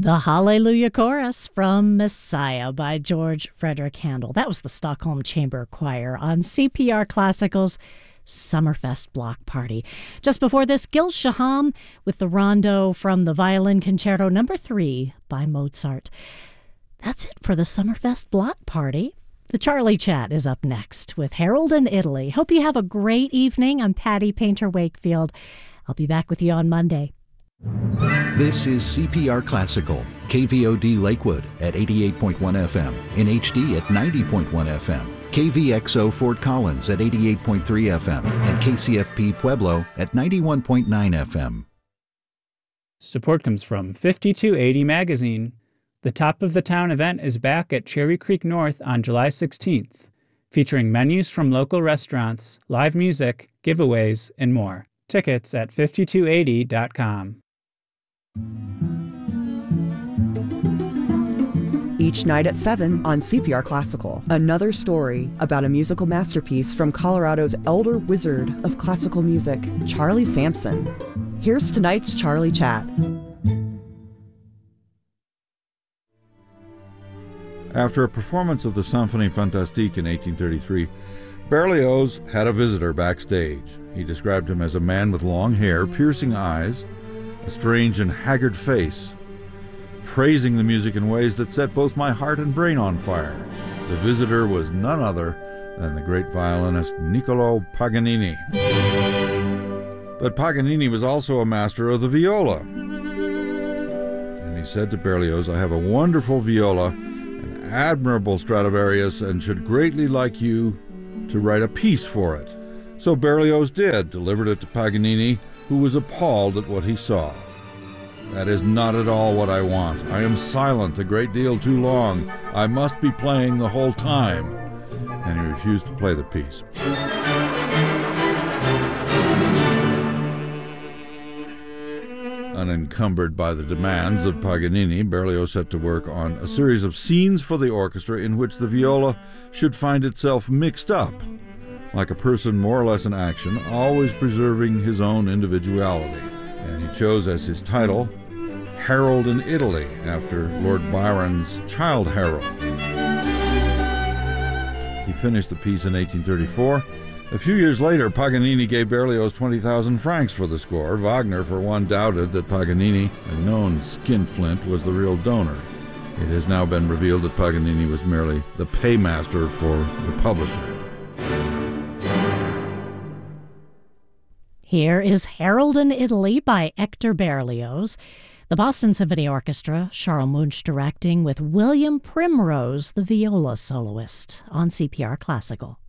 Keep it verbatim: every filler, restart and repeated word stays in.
The Hallelujah Chorus from Messiah by George Frederick Handel. That was the Stockholm Chamber Choir on C P R Classical's Summerfest Block Party. Just before this, Gil Shaham with the rondo from the Violin Concerto number three by Mozart. That's it for the Summerfest Block Party. The Charlie Chat is up next with Harold in Italy. Hope you have a great evening. I'm Patty Painter Wakefield. I'll be back with you on Monday. This is C P R Classical, K V O D Lakewood at eighty-eight point one F M, in H D at ninety point one F M, K V X O Fort Collins at eighty-eight point three F M, and K C F P Pueblo at ninety-one point nine F M. Support comes from fifty-two eighty Magazine. The Top of the Town event is back at Cherry Creek North on July sixteenth, featuring menus from local restaurants, live music, giveaways, and more. Tickets at fifty-two eighty dot com. Each night at seven on C P R Classical, another story about a musical masterpiece from Colorado's elder wizard of classical music, Charlie Sampson. Here's tonight's Charlie Chat. After a performance of the Symphonie Fantastique in eighteen thirty-three, Berlioz had a visitor backstage. He described him as a man with long hair, piercing eyes, a strange and haggard face, praising the music in ways that set both my heart and brain on fire. The visitor was none other than the great violinist Niccolò Paganini. But Paganini was also a master of the viola. And he said to Berlioz, "I have a wonderful viola, an admirable Stradivarius, and should greatly like you to write a piece for it." So Berlioz did, delivered it to Paganini, who was appalled at what he saw. "That is not at all what I want. I am silent a great deal too long. I must be playing the whole time." And he refused to play the piece. Unencumbered by the demands of Paganini, Berlioz set to work on a series of scenes for the orchestra in which the viola should find itself mixed up, like a person more or less in action, always preserving his own individuality. And he chose as his title, Harold in Italy, after Lord Byron's Childe Harold. He finished the piece in eighteen thirty-four. A few years later, Paganini gave Berlioz twenty thousand francs for the score. Wagner, for one, doubted that Paganini, a known skinflint, was the real donor. It has now been revealed that Paganini was merely the paymaster for the publisher. Here is Harold in Italy by Hector Berlioz. The Boston Symphony Orchestra, Charles Munch directing, with William Primrose, the viola soloist, on C P R Classical.